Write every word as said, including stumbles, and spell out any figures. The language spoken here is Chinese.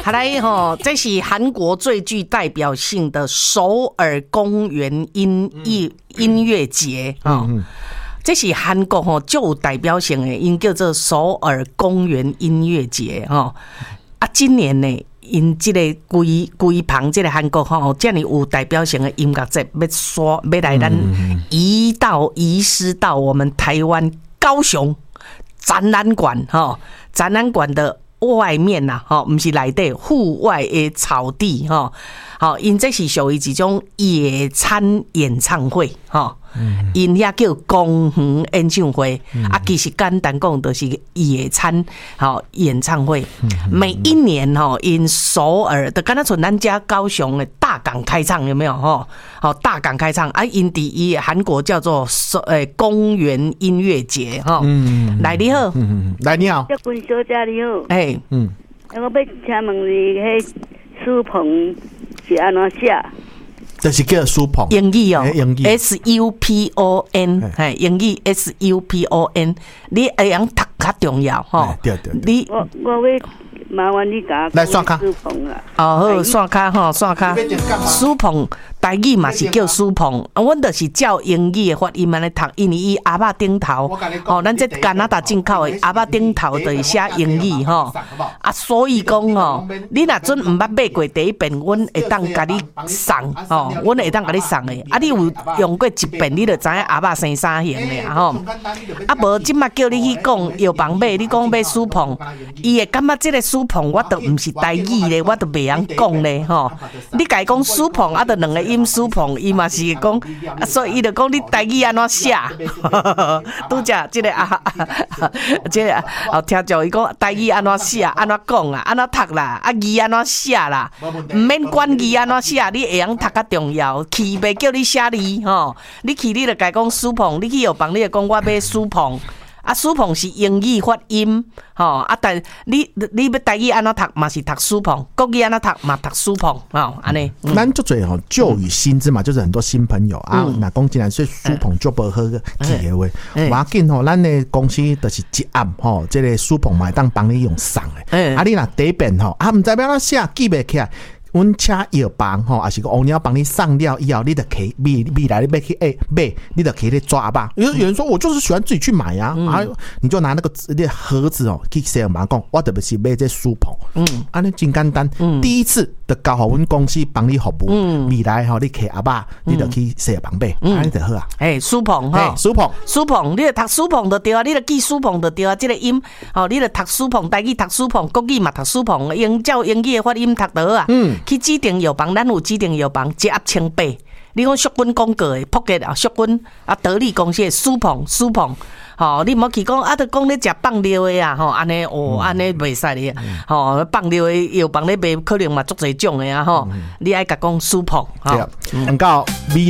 好来吼，这是韩国最具代表性的首尔公园音乐音乐节啊。嗯嗯这是韩国吼最有代表性的，因叫做首尔公园音乐节吼。啊，今年呢，因这个规规旁这个韩国吼，这样有代表性的音乐节，要刷要来咱移到移师到我们台湾高雄展览馆吼，展览馆的外面呐，吼，不是内底户外的草地吼，好，因这是属于一种野餐演唱会吼。因遐叫公园演唱会，嗯、啊，其实简单讲就是野餐好演唱会。嗯、每一年吼，因首尔的刚才从咱家高雄的大港开唱有没有吼？好，大港开唱啊，因第一韩国叫做诶公园音乐节吼。嗯，来你好， 嗯，来你好， 叶君小姐你好， 哎，嗯， 我要请问你，迄书棚是安怎写？ 就是叫书棚， 英语哦， 英语 S U P O N， 嘿，英语 S U P O N， 你会晓读较重要吼。 对对对， 你我我要麻烦你甲来刷卡书棚啦。 哦，好，刷卡吼，刷卡。书棚台语嘛是叫书棚，阮就是照英语的发音安尼读，因为伊阿爸顶头，哦，咱这加拿大进口的阿爸顶头就是写英语吼。啊，所以讲吼，你若准毋捌买过第一遍，阮会当甲你送吼，阮会当甲你送的。啊，你有用过一遍，你就知影阿爸生啥型的吼。啊，无即马叫你去讲药房买，你讲买书棚，伊会感觉即个书棚我都毋是台语咧，我都袂晓讲咧吼。你家讲书棚，啊，就两个音书棚，伊嘛是讲，啊，所以伊就讲你台语安怎写，拄则即个啊，即个哦，听着伊讲台语安怎写，安怎讲啊，安怎读啦，啊字安怎写啦，毋免管字安怎写，你会晓读较重要。去袂叫你写字吼，你去你就家讲书棚，你去药房你就讲我买书棚。啊，书棚是英语发音，吼啊，但你你要台语安怎读嘛是读书棚，国语安怎读嘛读书棚，吼安尼。 咱就最吼旧与新知嘛，就是很多新朋友啊，那讲进来所以书棚就不好记的话，我要紧吼，咱的公司就是一暗吼，这个书棚嘛当帮你用送的，啊，你若第一遍吼，啊，唔知要怎写记袂起来。阮请药房吼，还是个乌鸟帮你上料以后，你就可以未未来你要去诶买，你就可以去抓吧。有有人说我就是喜欢自己去买呀、啊，嗯、啊，你就拿那个那盒子哦，去写嘛讲，我特别是买这书棚，嗯，安尼真简单，嗯，第一次就交互阮公司帮你服务，嗯，未来吼你摕阿爸，你就去写房买，安尼就好啊。 诶，书棚吼， 书棚， 书棚，你就读书棚就对啊，你就记书棚就对啊，这个音，吼，你就读书棚，台语读书棚，国语嘛读书棚，英照英语的发音读得好啊，嗯。去指定药房，咱有指定药房，一盒千八。你讲淑君广告的，普吉啊，淑君啊，得力公司的书棚，书棚，吼、哦，你莫去讲啊，都讲你食放料的啊，吼，安尼哦，安尼袂使的，吼、嗯，放料的药房咧卖，可能嘛足侪种的啊，吼、嗯，你爱甲讲书棚， 吼，唔够。